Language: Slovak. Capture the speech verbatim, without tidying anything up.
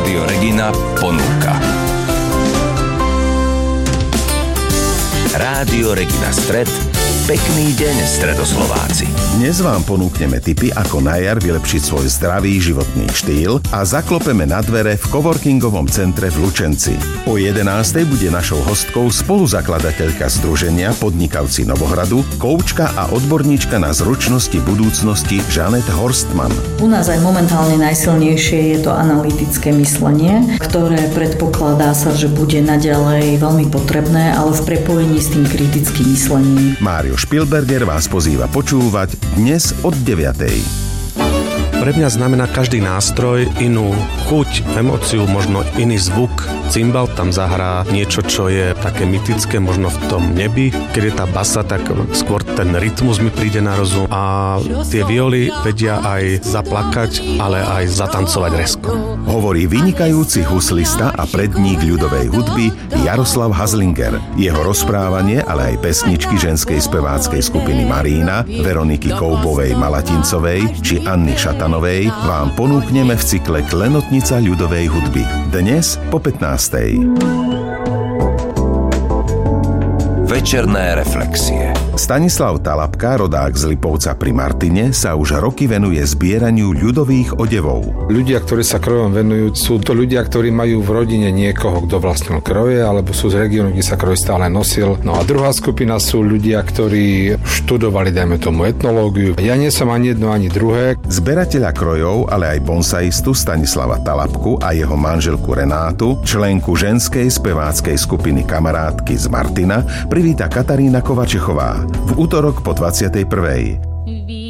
Rádio Regina ponúka. Rádio Regina Stred. Pekný deň, Stredoslováci. Dnes vám ponúkneme tipy, ako na jar vylepšiť svoj zdravý životný štýl a zaklopeme na dvere v coworkingovom centre v Lučenci. O jedenástej bude našou hostkou spoluzakladateľka združenia Podnikavci Novohradu, koučka a odborníčka na zručnosti budúcnosti Žanet Horstman. U nás aj momentálne najsilnejšie je to analytické myslenie, ktoré predpokladá sa, že bude naďalej veľmi potrebné, ale v prepojení s tým kritickým myslením. Mário Špilberger vás pozýva počúvať dnes od deviatej. Pre mňa znamená každý nástroj inú chuť, emóciu, možno iný zvuk. Cymbal tam zahrá niečo, čo je také mytické, možno v tom nebi. Keď je tá basa, tak skôr ten rytmus mi príde na rozum. A tie violy vedia aj zaplakať, ale aj zatancovať rezko. Hovorí vynikajúci huslista a predník ľudovej hudby Jaroslav Hazlinger. Jeho rozprávanie, ale aj pesničky ženskej speváckej skupiny Marína, Veroniky Koubovej-Malatincovej či Anny Šatanovej vám ponúkneme v cykle Klenotnica ľudovej hudby. Dnes po pätnástej. Večerné reflexie. Stanislav Talapka, rodák z Lipovca pri Martine, sa už roky venuje zbieraniu ľudových odevov. Ľudia, ktorí sa krojom venujú, sú to ľudia, ktorí majú v rodine niekoho, kto vlastnil kroje, alebo sú z regiónu, kde sa kroj stále nosil. No a druhá skupina sú ľudia, ktorí študovali, dajme tomu, etnológiu. Ja nie som ani jedno, ani druhé. Zberateľa krojov, ale aj bonsaistu Stanislava Talapku a jeho manželku Renátu, členku ženskej speváckej skupiny Kamarátky z Martina, privíta Katarína Kovačechová v útorok po dvadsiatej prvej.